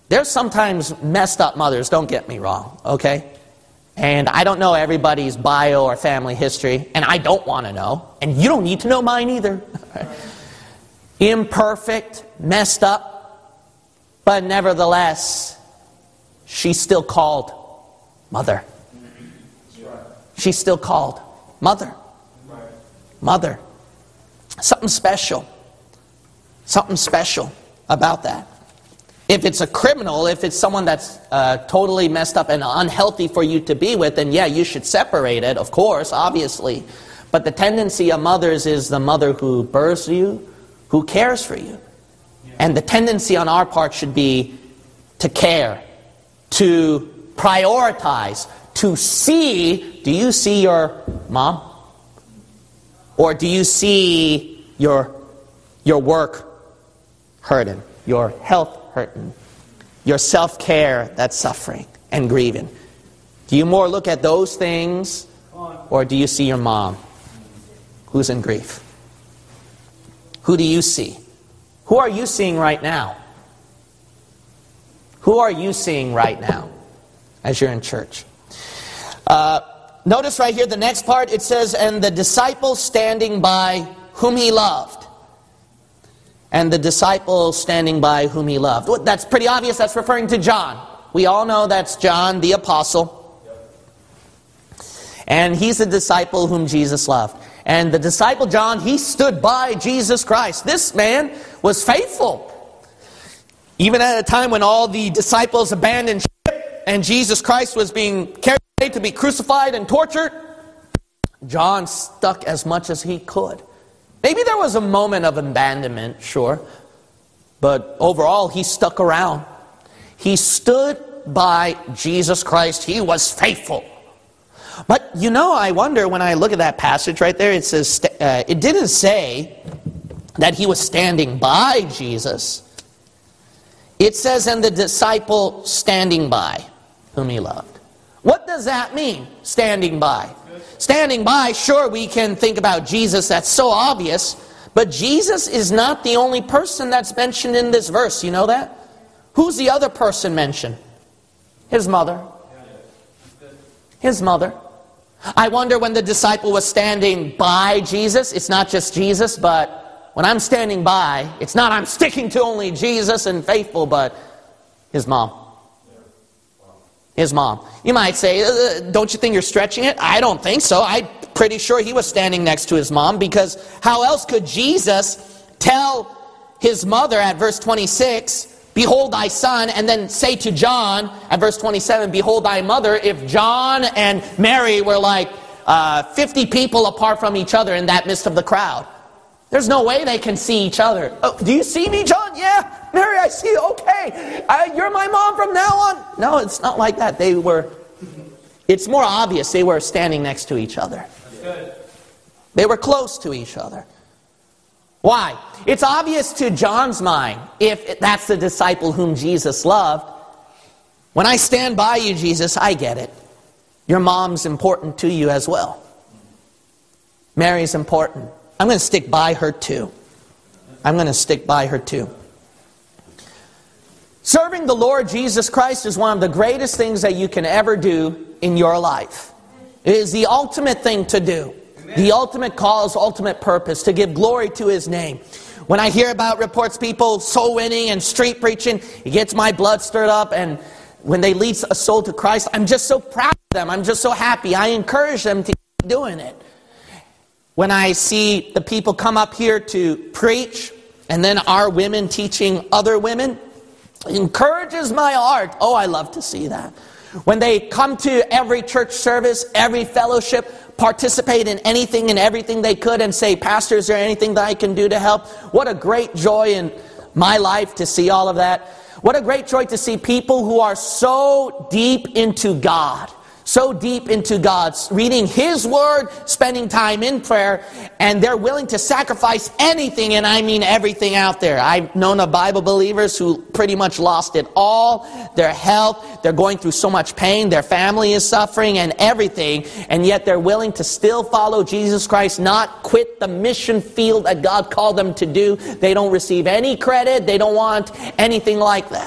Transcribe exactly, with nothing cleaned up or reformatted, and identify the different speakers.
Speaker 1: There's sometimes messed up mothers, don't get me wrong, okay? And I don't know everybody's bio or family history, and I don't want to know, and you don't need to know mine either. Imperfect, messed up, but nevertheless, she's still called mother. She's still called mother. Mother. Something special. Something special about that. If it's a criminal, if it's someone that's uh, totally messed up and unhealthy for you to be with, then yeah, you should separate it, of course, obviously. But the tendency of mothers is the mother who births you, who cares for you. And the tendency on our part should be to care, to prioritize, to see. Do you see your mom? Or do you see your, your work hurting, your health hurting, your self-care that's suffering and grieving? Do you more look at those things, or do you see your mom who's in grief? Who do you see? Who are you seeing right now? Who are you seeing right now as you're in church? Uh, notice right here, the next part, it says, and the disciples standing by whom he loved. And the disciples standing by whom he loved. Well, that's pretty obvious. That's referring to John. We all know that's John the apostle. And he's the disciple whom Jesus loved. And the disciple John, he stood by Jesus Christ. This man was faithful. Even at a time when all the disciples abandoned ship and Jesus Christ was being carried to be crucified and tortured, John stuck as much as he could. Maybe there was a moment of abandonment, sure. But overall, he stuck around. He stood by Jesus Christ. He was faithful. But, you know, I wonder when I look at that passage right there, it says, uh, it didn't say that he was standing by Jesus. It says, and the disciple standing by whom he loved. What does that mean, standing by? Standing by, sure, we can think about Jesus, that's so obvious. But Jesus is not the only person that's mentioned in this verse, you know that? Who's the other person mentioned? His mother. His mother. I wonder when the disciple was standing by Jesus, it's not just Jesus, but when I'm standing by, it's not I'm sticking to only Jesus and faithful, but his mom. His mom. You might say, uh, don't you think you're stretching it? I don't think so. I'm pretty sure he was standing next to his mom, because how else could Jesus tell his mother at verse twenty-six, behold thy son, and then say to John at verse twenty-seven, behold thy mother, if John and Mary were like uh, fifty people apart from each other in that midst of the crowd? There's no way they can see each other. Oh, do you see me, John? Yeah. Mary, I see you. Okay. I, you're my mom from now on. No, it's not like that. They were, it's more obvious they were standing next to each other. That's good. They were close to each other. Why? It's obvious to John's mind, if that's the disciple whom Jesus loved. When I stand by you, Jesus, I get it. Your mom's important to you as well. Mary's important. I'm going to stick by her too. I'm going to stick by her too. Serving the Lord Jesus Christ is one of the greatest things that you can ever do in your life. It is the ultimate thing to do. The ultimate cause, ultimate purpose, to give glory to His name. When I hear about reports, people soul winning and street preaching, it gets my blood stirred up. And when they lead a soul to Christ, I'm just so proud of them. I'm just so happy. I encourage them to keep doing it. When I see the people come up here to preach, and then our women teaching other women, it encourages my heart. Oh, I love to see that. When they come to every church service, every fellowship, participate in anything and everything they could and say, Pastor, is there anything that I can do to help? What a great joy in my life to see all of that. What a great joy to see people who are so deep into God. So deep into God, reading His Word, spending time in prayer, and they're willing to sacrifice anything, and I mean everything out there. I've known of Bible believers who pretty much lost it all, their health, they're going through so much pain, their family is suffering and everything, and yet they're willing to still follow Jesus Christ, not quit the mission field that God called them to do. They don't receive any credit, they don't want anything like that.